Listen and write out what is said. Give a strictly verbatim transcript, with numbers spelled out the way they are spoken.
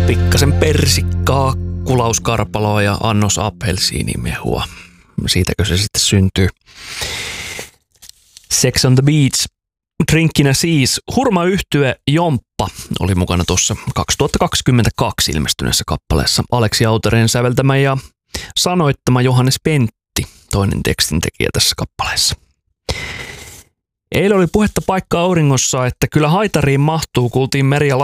pikkasen persikkaa, kulauskarpaloa ja annos appelsiinimehua. Siitäkö se sitten syntyy? Sex on the Beach. Drinkkinä siis hurmayhtye Jomppa oli mukana tuossa kaksituhattakaksikymmentäkaksi ilmestyneessä kappaleessa. Aleksi Autereen säveltämä ja sanoittama Johannes Pentti, toinen tekstintekijä tässä kappaleessa. Eilen oli puhetta paikka auringossa, että kyllä haitariin mahtuu, kuultiin Merja